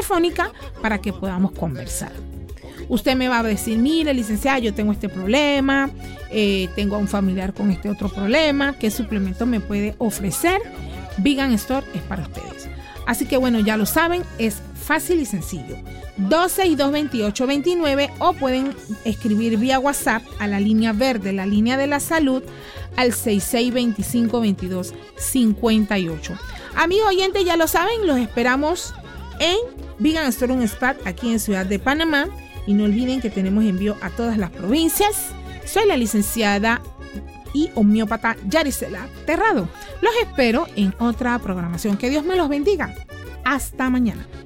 telefónica para que podamos conversar. Usted me va a decir, mire, licenciada, yo tengo este problema, tengo a un familiar con este otro problema, ¿qué suplemento me puede ofrecer? Vegan Store es para ustedes. Así que bueno, ya lo saben, es fácil y sencillo. 262-2829 o pueden escribir vía WhatsApp a la línea verde, la línea de la salud, al 6625-2258. Amigos oyentes, ya lo saben, los esperamos en Vegan Store Un Spa aquí en Ciudad de Panamá. Y no olviden que tenemos envío a todas las provincias. Soy la licenciada y homeópata Yaricela Terrado. Los espero en otra programación. Que Dios me los bendiga. Hasta mañana.